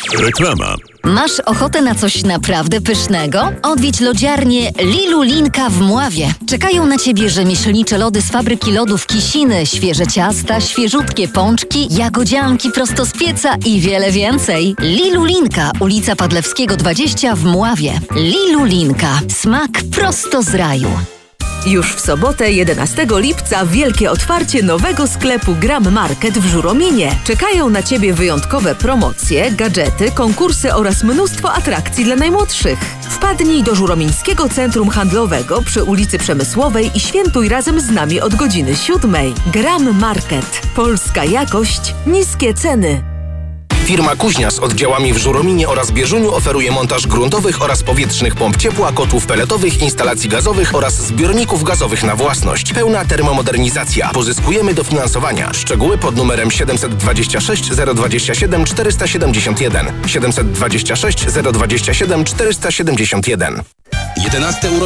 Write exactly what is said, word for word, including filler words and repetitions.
Reklama. Masz ochotę na coś naprawdę pysznego? Odwiedź lodziarnię Lilu Linka w Mławie. Czekają na Ciebie rzemieślnicze lody z fabryki lodów Kisiny, świeże ciasta, świeżutkie pączki, jagodzianki prosto z pieca i wiele więcej. Lilu Linka, ulica Padlewskiego dwadzieścia w Mławie. Lilu Linka. Smak prosto z raju. Już w sobotę, jedenastego lipca, wielkie otwarcie nowego sklepu Gram Market w Żurominie. Czekają na Ciebie wyjątkowe promocje, gadżety, konkursy oraz mnóstwo atrakcji dla najmłodszych. Wpadnij do Żuromińskiego Centrum Handlowego przy ulicy Przemysłowej i świętuj razem z nami od godziny siódmej. Gram Market. Polska jakość, niskie ceny. Firma Kuźnia z oddziałami w Żurominie oraz Bieżuniu oferuje montaż gruntowych oraz powietrznych pomp ciepła, kotłów peletowych, instalacji gazowych oraz zbiorników gazowych na własność. Pełna termomodernizacja. Pozyskujemy dofinansowania. Szczegóły pod numerem siedem dwa sześć zero dwa siedem cztery siedem jeden. siedem dwa sześć zero dwa siedem cztery siedem jeden. jedenastego